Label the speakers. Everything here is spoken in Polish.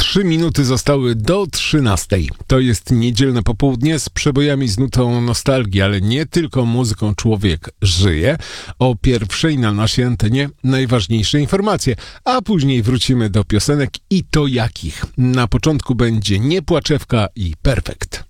Speaker 1: 3 minuty zostały do 13. To jest niedzielne popołudnie z przebojami z nutą nostalgii, ale nie tylko muzyką człowiek żyje. O pierwszej na naszej antenie najważniejsze informacje, a później wrócimy do piosenek i to jakich. Na początku będzie Niepłaczewka i Perfekt.